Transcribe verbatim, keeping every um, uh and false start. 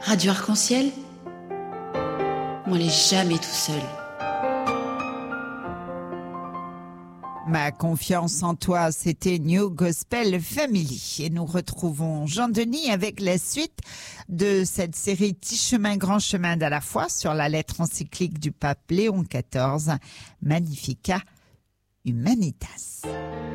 Radio Arc-en-Ciel, on n'est jamais tout seul. Ma confiance en toi, c'était New Gospel Family. Et nous retrouvons Jean-Denis avec la suite de cette série Petit chemin, grand chemin d'à la fois sur la lettre encyclique du pape Léon quatorze, Magnificat Humanitas.